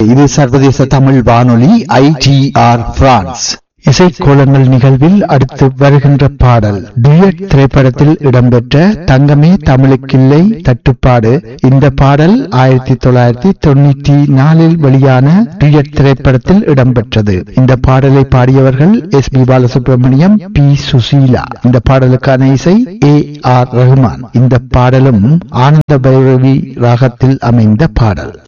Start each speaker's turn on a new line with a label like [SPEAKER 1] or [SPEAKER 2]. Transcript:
[SPEAKER 1] இது சர்வதேச தமிழ் வானொலி ITR பிரான்ஸ். இசைக்கோலங்கள் நிகழ்வில் அடுத்து வருகின்ற பாடல் டூயட் திரைப்படத்தில் இடம்பெற்ற தங்கமே தமிழுக்கில்லை தட்டுப்பாடு. இந்த பாடல் 1994 வெளியான டூயட் திரைப்படத்தில் இடம்பெற்றது. இந்த பாடலை பாடியவர்கள் SP பாலசுப்ரமணியம், P சுசீலா. இந்த பாடலுக்கான இசை AR ரஹ்மான். இந்த பாடலும் ஆனந்த பைரவி ராகத்தில் அமைந்த பாடல்.